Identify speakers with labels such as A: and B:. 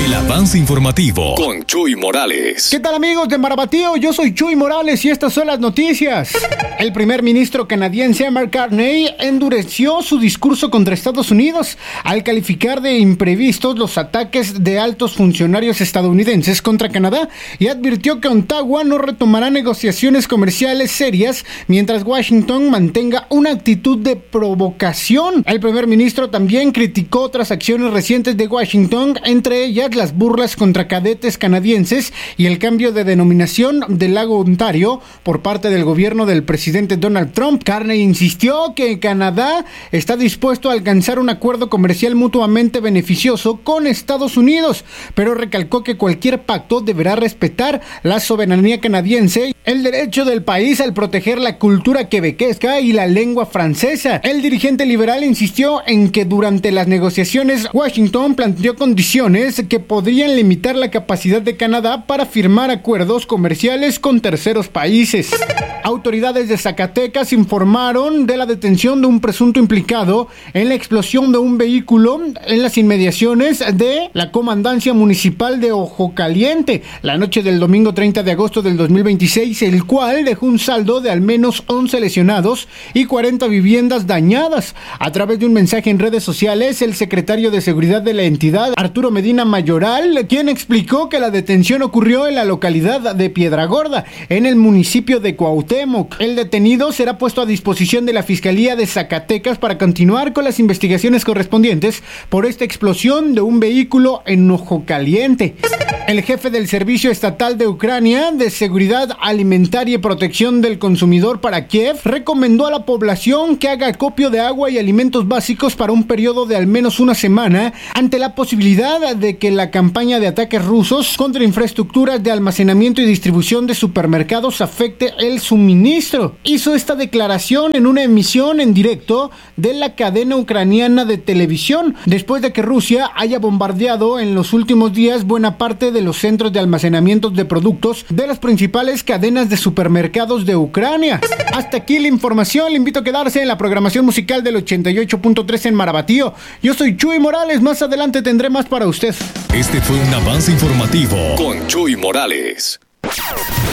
A: El avance informativo con Chuy Morales.
B: ¿Qué tal, amigos de Marabatío? Yo soy Chuy Morales y estas son las noticias. El primer ministro canadiense Mark Carney endureció su discurso contra Estados Unidos al calificar de imprevistos los ataques de altos funcionarios estadounidenses contra Canadá y advirtió que Ottawa no retomará negociaciones comerciales serias mientras Washington mantenga una actitud de provocación. El primer ministro también criticó otras acciones recientes de Washington, entre ellas las burlas contra cadetes canadienses y el cambio de denominación del lago Ontario por parte del gobierno del presidente Donald Trump. Carney insistió que Canadá está dispuesto a alcanzar un acuerdo comercial mutuamente beneficioso con Estados Unidos, pero recalcó que cualquier pacto deberá respetar la soberanía canadiense, el derecho del país al proteger la cultura quebequesca y la lengua francesa. El dirigente liberal insistió en que durante las negociaciones Washington planteó condiciones que podrían limitar la capacidad de Canadá para firmar acuerdos comerciales con terceros países. Autoridades de Zacatecas informaron de la detención de un presunto implicado en la explosión de un vehículo en las inmediaciones de la Comandancia Municipal de Ojo Caliente la noche del domingo 30 de agosto del 2026, el cual dejó un saldo de al menos 11 lesionados y 40 viviendas dañadas. A través de un mensaje en redes sociales, el secretario de Seguridad de la entidad, Arturo Medina Mayoral, quien explicó que la detención ocurrió en la localidad de Piedragorda, en el municipio de Cuauhtémoc. El detenido será puesto a disposición de la Fiscalía de Zacatecas para continuar con las investigaciones correspondientes por esta explosión de un vehículo en Ojo Caliente. El jefe del Servicio Estatal de Ucrania de Seguridad Alimentaria y Protección del Consumidor para Kiev recomendó a la población que haga acopio de agua y alimentos básicos para un periodo de al menos una semana ante la posibilidad de que la campaña de ataques rusos contra infraestructuras de almacenamiento y distribución de supermercados afecte el suministro. Hizo esta declaración en una emisión en directo de la cadena ucraniana de televisión, después de que Rusia haya bombardeado en los últimos días buena parte de los centros de almacenamiento de productos de las principales cadenas de supermercados de Ucrania. Hasta aquí la información. Le invito a quedarse en la programación musical del 88.3 en Marabatío. Yo soy Chuy Morales. Más adelante tendré más para usted.
A: Este fue un avance informativo con Chuy Morales.